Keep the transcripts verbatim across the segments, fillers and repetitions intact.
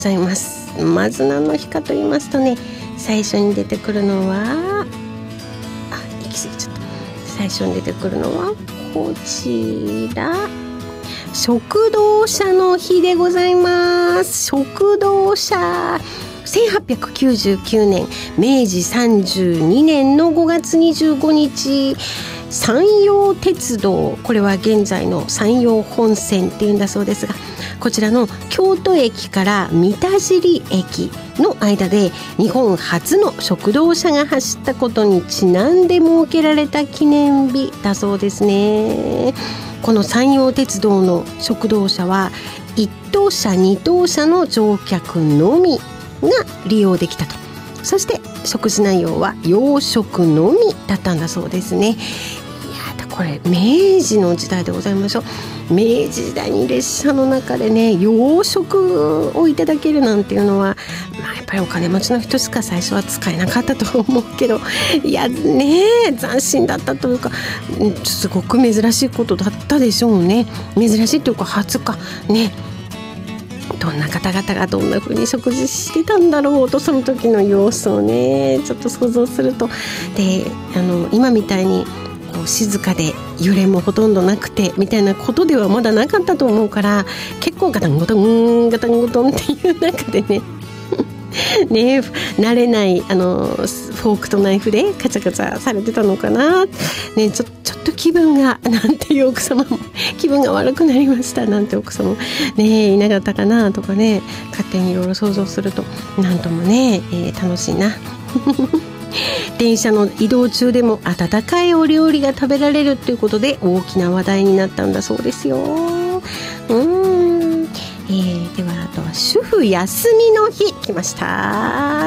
ございます。まず何の日かと言いますとね、最初に出てくるのは、あ、行き過ぎちゃった。最初に出てくるのはこちら、食堂車の日でございます。食堂車、せんはっぴゃくきゅうじゅうきゅうねんめいじさんじゅうにねんのごがつにじゅうごにち、山陽鉄道、これは現在の山陽本線っていうんだそうですが、こちらの京都駅から三田尻駅の間で日本初の食堂車が走ったことにちなんで設けられた記念日だそうですね。この山陽鉄道の食堂車はいっとうしゃにとうしゃの乗客のみが利用できたと。そして食事内容は洋食のみだったんだそうですね。いやだ、これ明治の時代でございましょう。明治時代に列車の中でね、洋食をいただけるなんていうのは、まあ、やっぱりお金持ちの人しか最初は使えなかったと思うけど、いやね、斬新だったというか、すごく珍しいことだったでしょうね。珍しいというか初かね。どんな方々がどんな風に食事してたんだろうと、その時の様子をねちょっと想像すると、であの今みたいにこう静かで揺れもほとんどなくてみたいなことではまだなかったと思うから、結構ガタンゴトンガタンゴトンっていう中でねね、慣れないあのフォークとナイフでカチャカチャされてたのかな、ね、ちょ、ちょっと気分がなんていう奥様も気分が悪くなりましたなんて奥様も、ね、いなかったかなとかね、勝手にいろいろ想像するとなんともね、えー、楽しいな電車の移動中でも温かいお料理が食べられるということで大きな話題になったんだそうですよ。うーん、えー、ではあとは主婦休みの日来ました。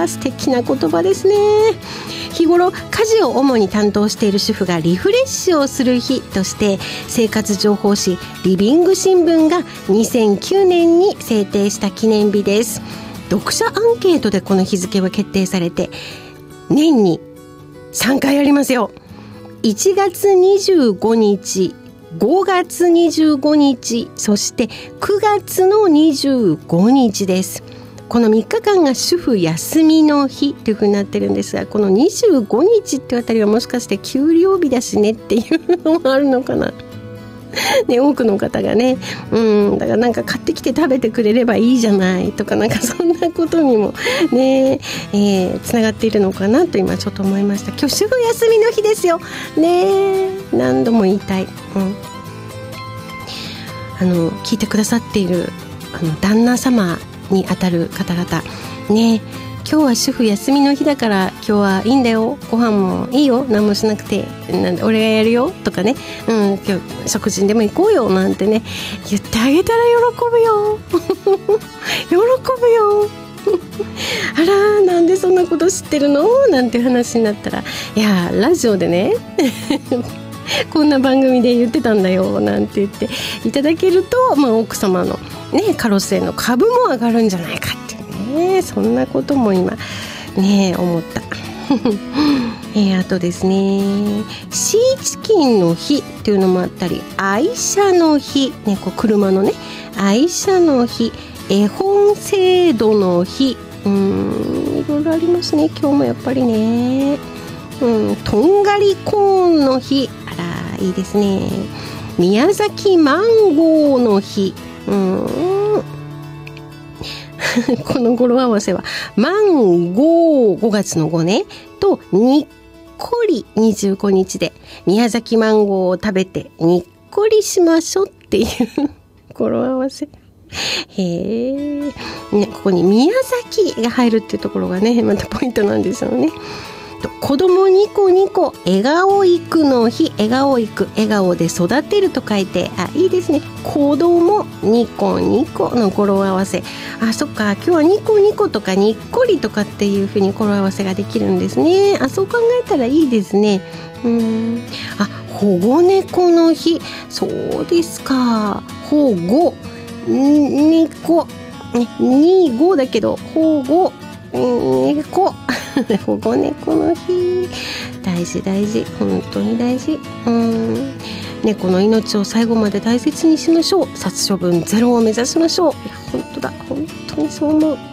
素敵な言葉ですね。日頃家事を主に担当している主婦がリフレッシュをする日として生活情報誌リビング新聞がにせんきゅうねんに制定した記念日です。読者アンケートでこの日付は決定されて年にさんかいありますよ。いちがつにじゅうごにち、ごがつにじゅうごにち、そしてくがつのにじゅうごにちです。このみっかかんが主婦休みの日というふうになってるんですが、このにじゅうごにちってあたりはもしかして給料日だしねっていうのもあるのかなね、多くの方がね、うん、だからなんか買ってきて食べてくれればいいじゃないとか、なんかそんなことにもね、えー、つながっているのかなと今ちょっと思いました。今日主婦休みの日ですよね。何度も言いたい、うん、あの聞いてくださっているあの旦那様にあたる方々ね、今日は主婦休みの日だから今日はいいんだよ、ご飯もいいよ、何もしなくて、なんで俺がやるよとかね、うん、今日食事にでも行こうよなんてね言ってあげたら喜ぶよ喜ぶよあら、なんでそんなこと知ってるのなんて話になったら、いやラジオでねこんな番組で言ってたんだよなんて言っていただけると、まあ、奥様の、ね、カロスへの株も上がるんじゃないかっていうね、そんなことも今ね思ったえー、あとですね、シーチキンの日っていうのもあったり、愛車の日、ね、こう車のね愛車の日、絵本制度の日、うーん、いろいろありますね今日もやっぱりね。うん、とんがりコーンの日、あらいいですね。宮崎マンゴーの日、うん、この語呂合わせはマンゴーごがつのごねとにっこりにじゅうごにちで宮崎マンゴーを食べてにっこりしましょうっていう語呂合わせ。へー、ね、ここに宮崎が入るっていうところがねまたポイントなんですよね。子供ニコニコ笑顔育の日、笑顔育、笑顔で育てると書いて、あ、いいですね。子供ニコニコの語呂合わせ、あ、そっか、今日はニコニコとかにっこりとかっていう風に語呂合わせができるんですね。あ、そう考えたらいいですね。うーん、あ、保護猫の日、そうですか。保護猫、ね、にごだけど保護猫保護猫の日、大事大事、本当に大事。うん、猫の命を最後まで大切にしましょう。殺処分ゼロを目指しましょう。いや本当だ本当にそう思う。